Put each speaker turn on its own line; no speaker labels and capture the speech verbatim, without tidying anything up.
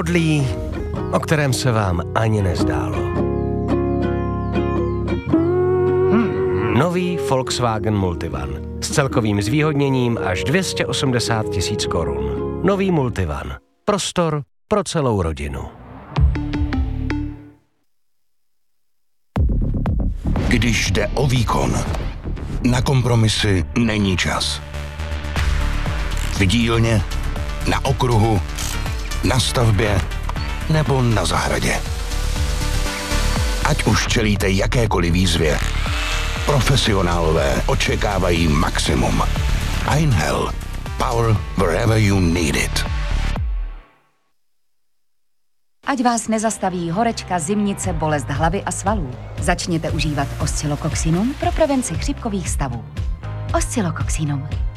pohodlí, o kterém se vám ani nezdálo. Hmm. Nový Volkswagen Multivan s celkovým zvýhodněním až dvě stě osmdesát tisíc korun. Nový Multivan. Prostor pro celou rodinu.
Když jde o výkon, na kompromisy není čas. V dílně, na okruhu, na stavbě nebo na zahradě. Ať už čelíte jakékoliv výzvě, profesionálové očekávají maximum. Einhell. Power wherever you need it.
Ať vás nezastaví horečka, zimnice, bolest hlavy a svalů. Začněte užívat Oscillococcinum pro prevenci chřipkových stavů. Oscillococcinum.